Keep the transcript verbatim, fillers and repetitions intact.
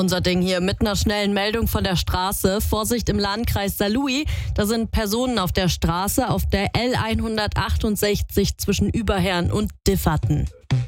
Unser Ding hier mit einer schnellen Meldung von der Straße. Vorsicht im Landkreis Saarlouis. Da sind Personen auf der Straße auf der L hundertachtundsechzig zwischen Überherrn und Differten.